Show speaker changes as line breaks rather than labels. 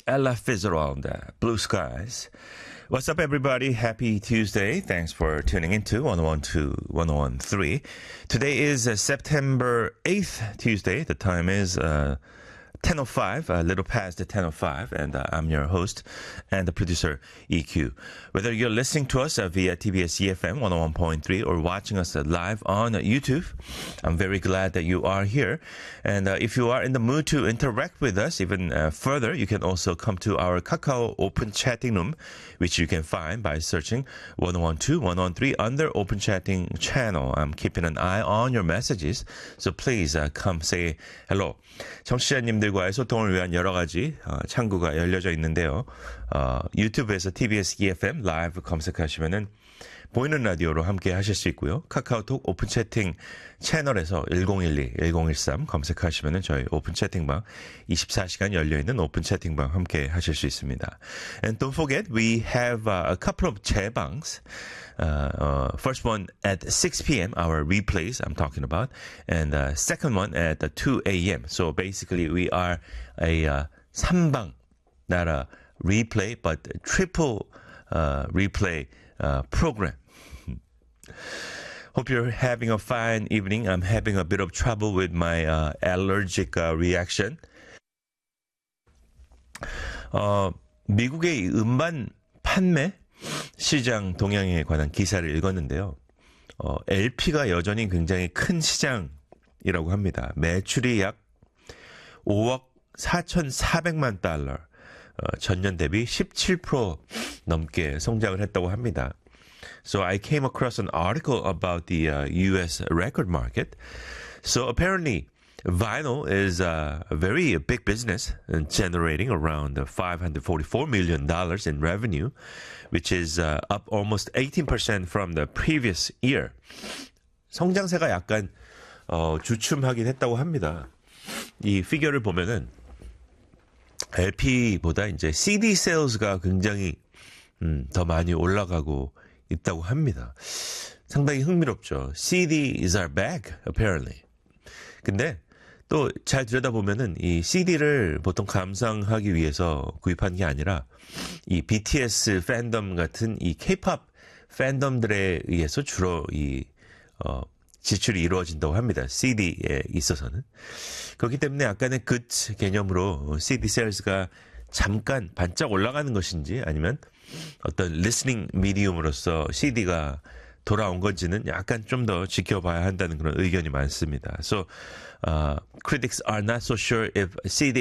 Ella Fitzgerald, Blue Skies. What's up, everybody? Happy Tuesday. Thanks for tuning into 101.2, 101.3. Today is September 8th, Tuesday. The time is 10:05, a little past the 10:05, and I'm your host and the producer, EQ. Whether you're listening to us via TBS EFM 101.3 or watching us live on YouTube, I'm very glad that you are here. And if you are in the mood to interact with us even further, you can also come to our Kakao Open Chatting Room, which you can find by searching 101.2, 101.3 under Open Chatting channel. I'm keeping an eye on your messages, so please come say hello. 청취자님들과의 소통을 위한 여러 가지 창구가 열려져 있는데요. 유튜브에서 TBS EFM 라이브 검색하시면은 보이는 라디오로 함께 하실 수 있고요. 카카오톡 오픈 채팅 채널에서 1012, 1013 검색하시면은 저희 오픈 채팅방 24시간 열려있는 오픈 채팅방 함께 하실 수 있습니다. And don't forget, we have a couple of 재방s. First one at 6 p.m., our replays I'm talking about, and second one at 2 a.m. So basically we are a 3방, not a replay, but triple replay program. Hope you're having a fine evening. I'm having a bit of trouble with my allergic reaction. 미국의 음반 판매 시장 동향에 관한 기사를 읽었는데요. LP가 여전히 굉장히 큰 시장이라고 합니다. 매출이 약 5억 4,400만 달러, 전년 대비 17% 넘게 성장을 했다고 합니다. So I came across an article about the US record market. So apparently vinyl is a very big business, generating around $544 million in revenue, which is up almost 18% from the previous year. 성장세가 약간 주춤하긴 했다고 합니다. 이 피겨를 보면은 LP보다 이제 CD sales가 굉장히 더 많이 올라가고 있다고 합니다. 상당히 흥미롭죠. CDs are back, apparently. 근데 또 잘 들여다보면은 이 CD를 보통 감상하기 위해서 구입한 게 아니라 이 BTS 팬덤 같은 이 K-pop 팬덤들에 의해서 주로 이 지출이 이루어진다고 합니다. CD에 있어서는. 그렇기 때문에 약간의 good 개념으로 CD sales가 잠깐 반짝 올라가는 것인지 아니면 어떤 listening medium으로서 CD가 돌아온 건지는 약간 좀 더 지켜봐야 한다는 그런 의견이 많습니다. So critics are not so sure if CD